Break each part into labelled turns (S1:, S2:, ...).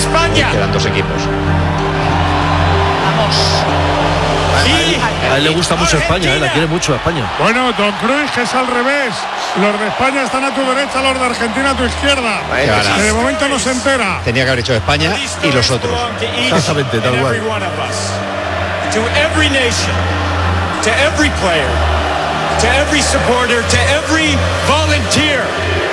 S1: España.
S2: Quedan dos equipos.
S1: Vamos.
S3: A él le gusta mucho España, la quiere mucho España.
S4: Bueno, Don Cruz, que es al revés. Los de España están a tu derecha, los de Argentina a tu izquierda. Que de momento no se entera.
S2: Tenía que haber hecho España y los otros.
S3: Exactamente, tal cual.
S1: To every nation, to every player, to every supporter, to every volunteer,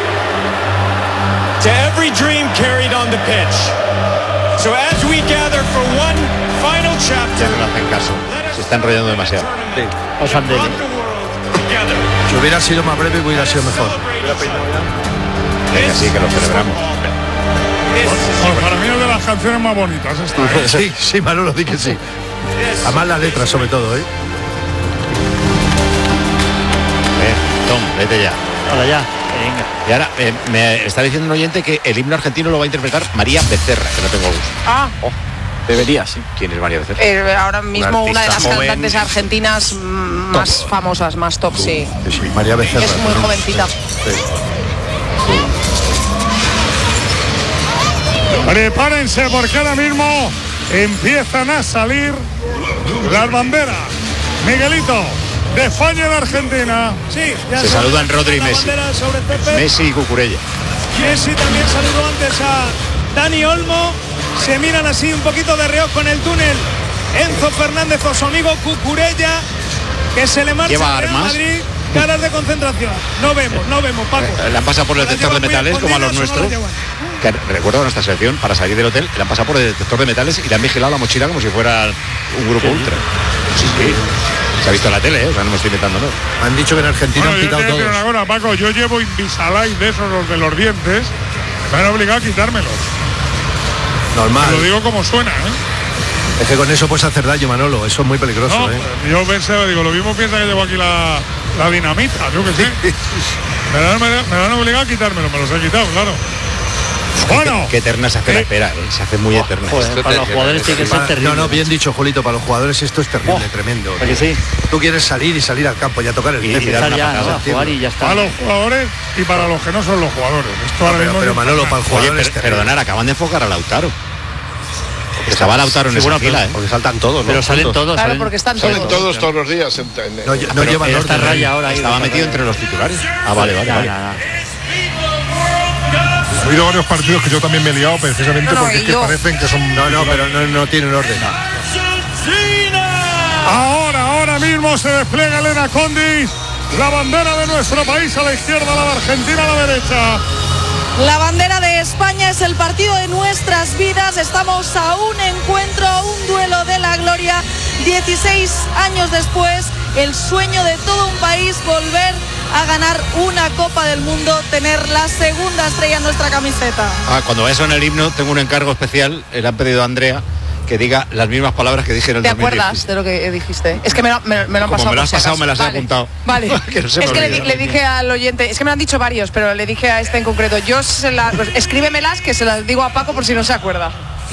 S1: to every dream carried on the pitch. So as we gather for one final chapter,
S2: Ya no le hacen caso. Se está enrollando demasiado.
S3: Sí.
S1: together.
S3: Si hubiera sido más breve, hubiera sido mejor.
S2: Venga, sí, que lo celebramos.
S4: Bueno, para mí es de las canciones más bonitas esta.
S3: Sí, sí, Manolo, di que sí. Además las letras, sobre todo, ¿eh?
S2: Tom, vete ya.
S5: Hola, ya. Venga.
S2: Y ahora me está diciendo un oyente que el himno argentino lo va a interpretar María Becerra, que no tengo gusto.
S6: Ah,
S2: Debería, sí. ¿Quién es María Becerra?
S6: ahora mismo una de las
S2: joven.
S6: cantantes argentinas más famosas, más top, sí.
S3: Sí, María Becerra.
S6: Es muy jovencita.
S4: Prepárense porque ahora mismo empiezan a salir las banderas. Miguelito, de España y de Argentina.
S7: Sí, ya
S2: Se saludan Rodri y
S7: la
S2: Messi.
S7: bandera sobre césped.
S2: Messi y Cucurella.
S7: Messi también saludó antes a Dani Olmo. Se miran así un poquito de reojo en el túnel Enzo Fernández o su amigo Cucurella, que se le marcha
S2: ¿Lleva
S7: al Real
S2: armas?
S7: Madrid. Caras de concentración. No vemos, Paco.
S2: Le han pasado por el
S7: ¿Las
S2: detector de
S7: llevan muy
S2: metales, como a los
S7: escondidas o no
S2: nuestros.
S7: las llevan?
S2: Que recuerdo a nuestra selección, para salir del hotel, le han pasado por el detector de metales y le han vigilado la mochila como si fuera un grupo ultra. Sí. Se ha visto en la tele, o sea, no me estoy inventando, ¿no?
S3: Han dicho que en Argentina
S4: Bueno,
S3: han
S4: yo te
S3: quitado
S4: voy a decir
S3: todos.
S4: una cosa, Paco, yo llevo Invisalign de esos, los de los dientes. Me han obligado a quitármelos. Te
S3: Normal.
S4: lo digo como suena, ¿eh?
S3: Es que con eso puedes hacer daño, Manolo. Eso es muy peligroso,
S4: No,
S3: ¿eh?
S4: yo pensé, digo, lo mismo piensa que llevo aquí la dinamita, yo qué sé. Me han obligado a quitármelo, me los he quitado, claro. Bueno,
S2: Qué eterna se hace la espera, ¿eh? Se hace muy eterna.
S5: Joder, para los jugadores tiene que ser terrible.
S3: No, bien dicho, Julito. Para los jugadores esto es terrible, tremendo.
S5: ¿A que sí?
S3: Tú quieres salir y salir al campo y a tocar el
S5: Y
S3: césped.
S5: empezar ya, ¿no? A jugar y ya está.
S4: para los jugadores y para los que no son los jugadores. Esto ahora mismo
S3: Pero
S4: es
S3: Manolo, para el
S4: impresionante.
S3: jugador
S2: Oye,
S3: es terrible.
S2: perdonar, acaban de enfocar a Lautaro. Estaba Lautaro en
S3: Sí,
S2: esa
S3: bueno,
S2: fila,
S3: pero-
S2: ¿eh?
S3: porque saltan todos, ¿no?
S5: Pero salen
S3: Juntos.
S5: todos.
S6: Claro,
S5: salen-
S6: porque están
S8: Salen
S6: todos.
S8: todos los días.
S3: No llevan
S5: Pero esta
S3: orden.
S5: raya ahora. ahí
S2: Estaba
S5: de
S2: metido
S5: esta
S2: entre los titulares. Ah, vale.
S5: raya.
S4: Ha habido varios partidos que yo también me he liado precisamente
S6: No,
S4: porque
S6: y
S4: es que
S6: yo.
S4: parecen que son...
S3: No, pero no tienen orden.
S4: Ahora mismo se despliega Elena Condis, la bandera de nuestro país a la izquierda, la de Argentina a la derecha.
S9: La bandera de España es el partido de nuestras vidas. Estamos a un encuentro, a un duelo de la gloria. 16 años después, el sueño de todo un país, volver a ganar una Copa del Mundo, tener la segunda estrella en nuestra camiseta.
S2: Cuando vaya a sonar el himno, tengo un encargo especial. Le han pedido a Andrea que diga las mismas palabras que dije en el
S6: ¿Te
S2: 2010.
S6: acuerdas de lo que dijiste? Es que me lo han
S2: Como
S6: pasado.
S2: me lo has
S6: por si
S2: pasado,
S6: acaso.
S2: me las he
S6: Vale.
S2: apuntado.
S6: Vale.
S2: Que no se me
S6: Es que
S2: olvide.
S6: le dije al oyente, es que me lo han dicho varios, pero le dije a este en concreto, pues, escríbemelas que se las digo a Paco por si no se acuerda.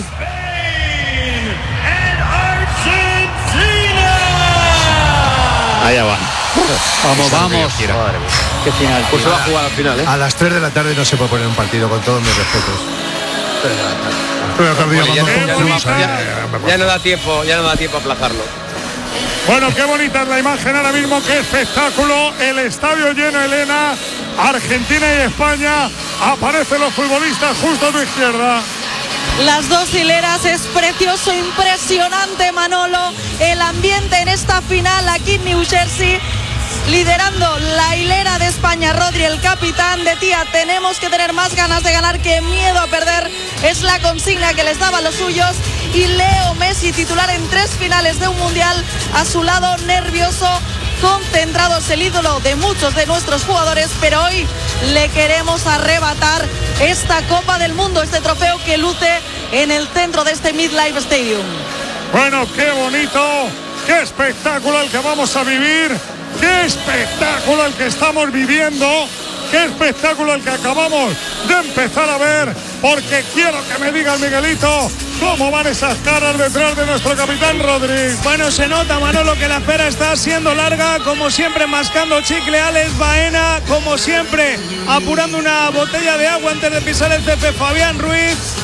S2: Allá va.
S5: Vamos,
S2: Esa es lo que
S5: vamos.
S2: yo quiero.
S5: Madre mía. Qué final.
S8: Pues se va a jugar al final, ¿eh?
S3: A las 3 de la tarde no se puede poner un partido, con todos mis respetos.
S4: Estoy a tarde llamando
S8: ya,
S4: a
S8: no,
S4: todos,
S8: ya no da tiempo a aplazarlo.
S4: Bueno, qué bonita es la imagen ahora mismo, qué espectáculo. El estadio lleno, Elena. Argentina y España. Aparecen los futbolistas justo a tu izquierda.
S9: Las dos hileras, es precioso, impresionante, Manolo. El ambiente en esta final aquí en New Jersey. Liderando la hilera de España, Rodri, el capitán. De tía, tenemos que tener más ganas de ganar que miedo a perder. Es la consigna que les daba a los suyos. Y Leo Messi, titular en 3 finales de un mundial, a su lado, nervioso, concentrado, es el ídolo de muchos de nuestros jugadores, pero hoy le queremos arrebatar esta Copa del Mundo, este trofeo que luce en el centro de este MetLife Stadium.
S4: Bueno, qué bonito, qué espectáculo el que vamos a vivir, qué espectáculo el que estamos viviendo, qué espectáculo el que acabamos de empezar a ver, porque quiero que me diga el Miguelito cómo van esas caras detrás de nuestro capitán Rodri.
S7: Bueno, se nota, Manolo, que la espera está siendo larga, como siempre mascando chicle Alex Baena, como siempre apurando una botella de agua antes de pisar el césped Fabián Ruiz.